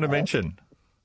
to mention?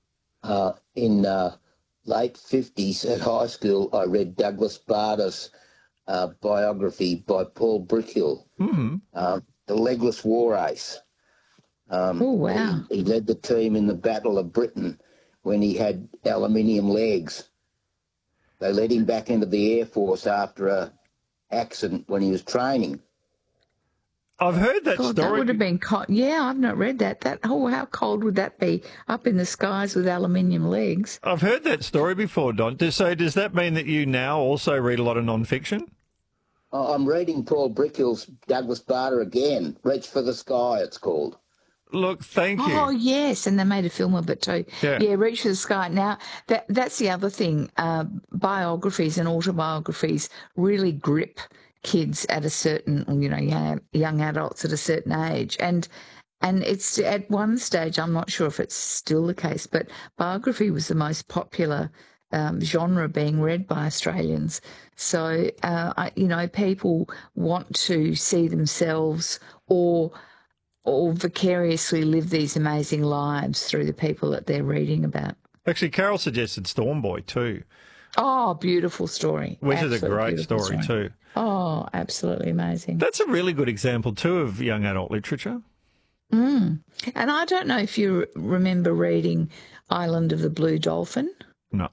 In late 50s at high school, I read Douglas Bader's biography by Paul Brickhill, The Legless War Ace. Oh, wow. He led the team in the Battle of Britain when he had aluminium legs. They led him back into the Air Force after a accident when he was training. I've heard that God, story. that would have been cold. Yeah, I've not read that. How cold would that be up in the skies with aluminium legs? I've heard that story before, Don. So does that mean that you now also read a lot of non-fiction? I'm reading Paul Brickhill's Douglas Bader again. Reach for the Sky, it's called. Look, thank you. Oh, yes, and they made a film of it too. Yeah. Reach for the Sky. Now, that's the other thing. Biographies and autobiographies really grip kids at a certain, young adults at a certain age. And it's at one stage, I'm not sure if it's still the case, but biography was the most popular genre being read by Australians. So, people want to see themselves or vicariously live these amazing lives through the people that they're reading about. Actually, Carol suggested Stormboy too. Oh, beautiful story. Which is a great story too. Oh, absolutely amazing. That's a really good example too of young adult literature. And I don't know if you remember reading Island of the Blue Dolphin. No.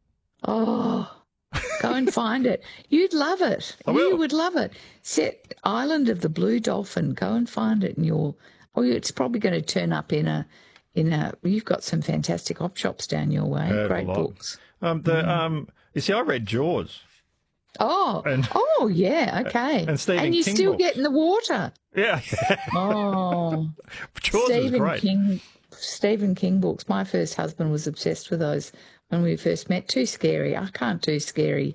Oh, go and find it. You'd love it. You would love it. Set Island of the Blue Dolphin. Go and find it, and it's probably going to turn up in a. You've got some fantastic op shops down your way. Great books. You see, I read Jaws. Oh, yeah, okay. And Stephen And you King still books. get in the water. Yeah. Oh, Jaws is great. Stephen King books. My first husband was obsessed with those when we first met. Too scary. I can't do scary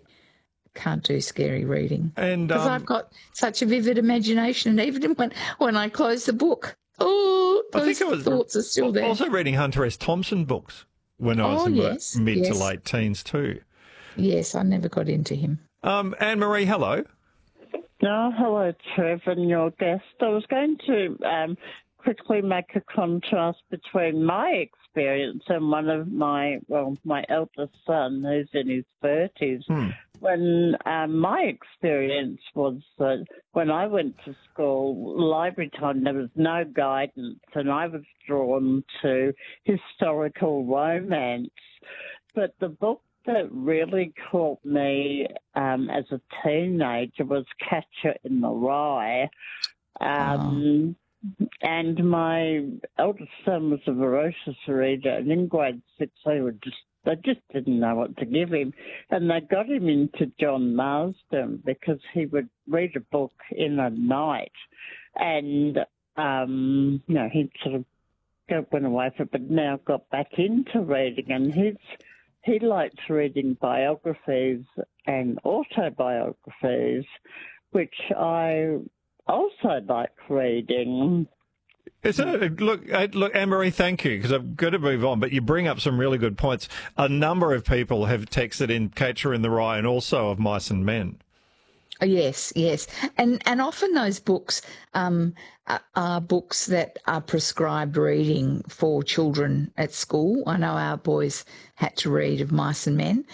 reading. And because I've got such a vivid imagination, and even when I close the book, those thoughts are still there. Also reading Hunter S. Thompson books when I was in my mid to late teens too. Yes, I never got into him. Anne-Marie, hello. Oh, hello, Trev, and your guest. I was going to quickly make a contrast between my experience and one of my eldest son, who's in his 30s. When my experience was that when I went to school, library time, there was no guidance, and I was drawn to historical romance. But the book that really caught me as a teenager was Catcher in the Rye. And my eldest son was a voracious reader, and in grade 6 they just didn't know what to give him. And they got him into John Marsden because he would read a book in a night. And, he'd sort of went away from it, but now got back into reading. And he likes reading biographies and autobiographies, which I also like reading. Look, Anne-Marie, thank you, because I've got to move on, but you bring up some really good points. A number of people have texted in Catcher in the Rye and also of Mice and Men. Yes. And often those books are books that are prescribed reading for children at school. I know our boys had to read of Mice and Men.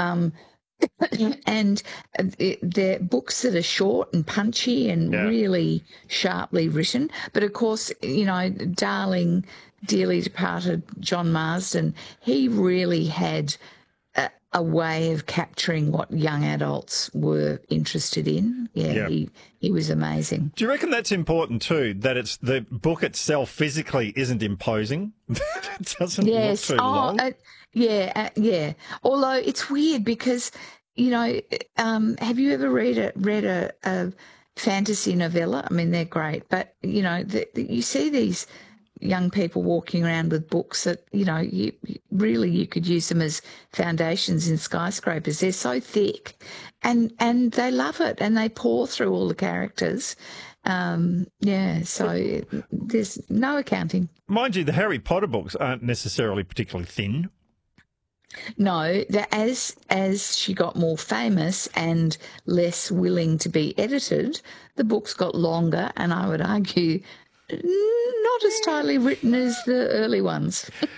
And they're books that are short and punchy and really sharply written. But, of course, darling, dearly departed John Marsden, he really had a way of capturing what young adults were interested in. He was amazing. Do you reckon that's important too, that it's the book itself physically isn't imposing? It doesn't look too long? Yeah. Although it's weird because, have you ever read a fantasy novella? I mean, they're great, but, you see these young people walking around with books that, you could use them as foundations in skyscrapers. They're so thick and they love it and they pour through all the characters. So there's no accounting. Mind you, the Harry Potter books aren't necessarily particularly thin. No, as she got more famous and less willing to be edited, the books got longer and I would argue not as tightly written as the early ones.